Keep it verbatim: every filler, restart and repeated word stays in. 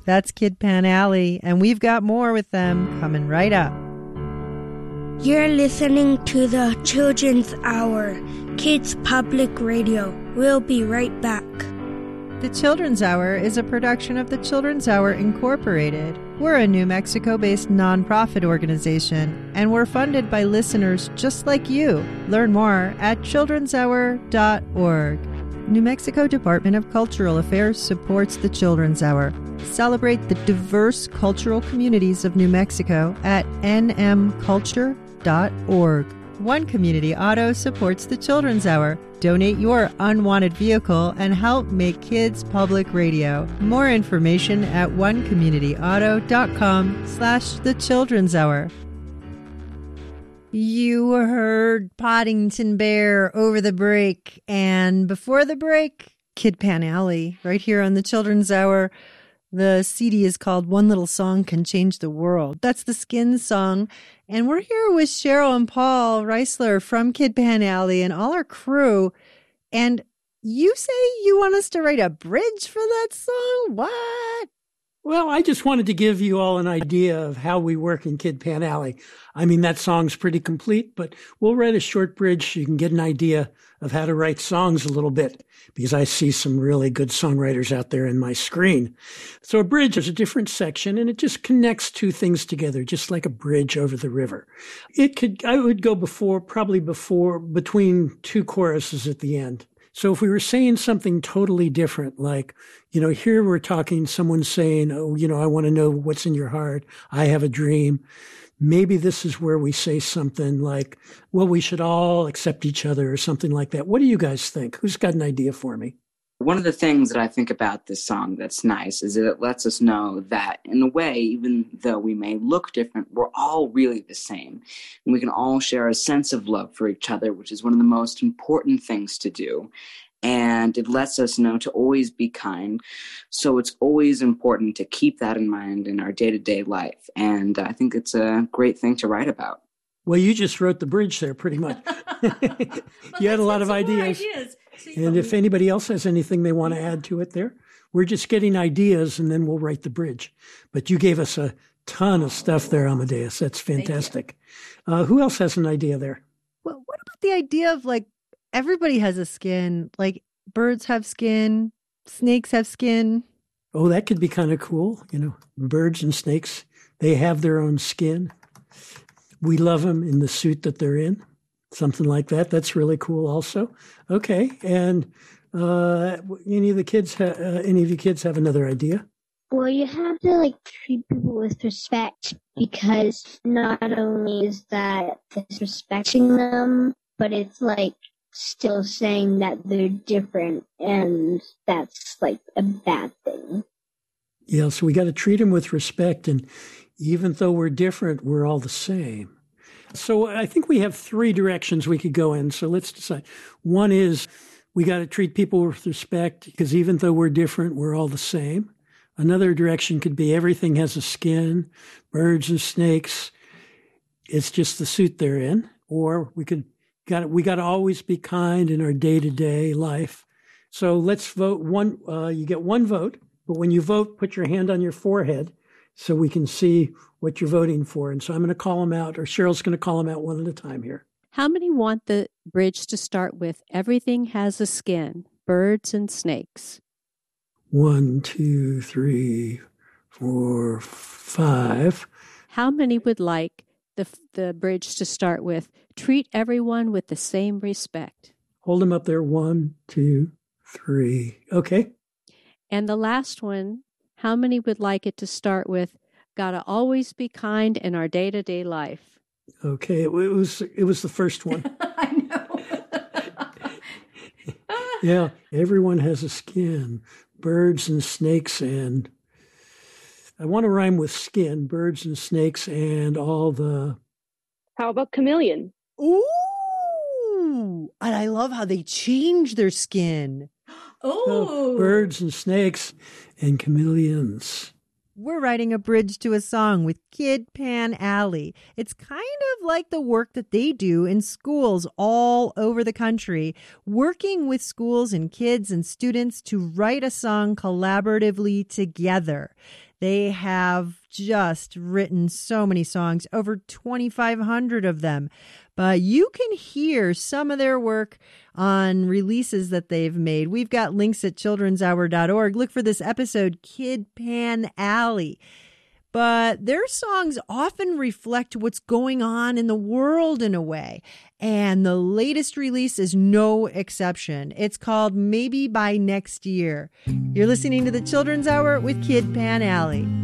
That's Kid Pan Alley, and we've got more with them coming right up. You're listening to the Children's Hour, Kids Public Radio. We'll be right back. The Children's Hour is a production of the Children's Hour Incorporated. We're a New Mexico-based nonprofit organization, and we're funded by listeners just like you. Learn more at children's hour dot org. New Mexico Department of Cultural Affairs supports the Children's Hour. Celebrate the diverse cultural communities of New Mexico at n m culture dot org. One Community Auto supports the Children's Hour. Donate your unwanted vehicle and help make Kids Public Radio. More information at one community auto dot com slash the Children's Hour. You heard Poddington Bear over the break, and before the break, Kid Pan Alley, right here on the Children's Hour. The C D is called One Little Song Can Change the World. That's the Skin song. And we're here with Cheryl and Paul Reisler from Kid Pan Alley and all our crew. And you say you want us to write a bridge for that song? What? Well, I just wanted to give you all an idea of how we work in Kid Pan Alley. I mean, that song's pretty complete, but we'll write a short bridge so you can get an idea of how to write songs a little bit, because I see some really good songwriters out there in my screen. So a bridge is a different section, and it just connects two things together, just like a bridge over the river. It could, I would go before, probably before, between two choruses at the end. So if we were saying something totally different, like, you know, here we're talking, someone saying, oh, you know, I want to know what's in your heart. I have a dream. Maybe this is where we say something like, well, we should all accept each other or something like that. What do you guys think? Who's got an idea for me? One of the things that I think about this song that's nice is that it lets us know that, in a way, even though we may look different, we're all really the same. And we can all share a sense of love for each other, which is one of the most important things to do. And it lets us know to always be kind. So it's always important to keep that in mind in our day-to-day life. And I think it's a great thing to write about. Well, you just wrote the bridge there pretty much. You had a lot of ideas. ideas. And if anybody else has anything they want to add to it there, we're just getting ideas and then we'll write the bridge. But you gave us a ton of stuff there, Amadeus. That's fantastic. Uh, who else has an idea there? Well, what about the idea of like everybody has a skin, like birds have skin, snakes have skin? Oh, that could be kind of cool. You know, birds and snakes, they have their own skin. We love them in the suit that they're in. Something like that. That's really cool also. Okay. And uh, any of the kids, ha- uh, any of you kids have another idea? Well, you have to like treat people with respect, because not only is that disrespecting them, but it's like still saying that they're different, and that's like a bad thing. Yeah. So we got to treat them with respect. And even though we're different, we're all the same. So I think we have three directions we could go in. So let's decide. One is we got to treat people with respect, because even though we're different, we're all the same. Another direction could be everything has a skin, birds and snakes. It's just the suit they're in. Or we could got we got to always be kind in our day-to-day life. So let's vote one. Uh, you get one vote, but when you vote, put your hand on your forehead so we can see what you're voting for. And so I'm going to call them out, or Cheryl's going to call them out one at a time here. How many want the bridge to start with everything has a skin, birds and snakes? One, two, three, four, five. How many would like the the bridge to start with treat everyone with the same respect? Hold them up there. One, two, three. Okay. And the last one, how many would like it to start with gotta always be kind in our day-to-day life? Okay, it was it was the first one. I know. Yeah, everyone has a skin. Birds and snakes, and I want to rhyme with skin. Birds and snakes and all the... How about chameleon? Ooh, and I love how they change their skin. Oh, birds and snakes and chameleons. We're writing a bridge to a song with Kid Pan Alley. It's kind of like the work that they do in schools all over the country, working with schools and kids and students to write a song collaboratively together. They have just written so many songs, over twenty-five hundred of them. But you can hear some of their work on releases that they've made. We've got links at children's hour dot org. Look for this episode, Kid Pan Alley. But their songs often reflect what's going on in the world in a way. And the latest release is no exception. It's called Maybe by Next Year. You're listening to the Children's Hour with Kid Pan Alley.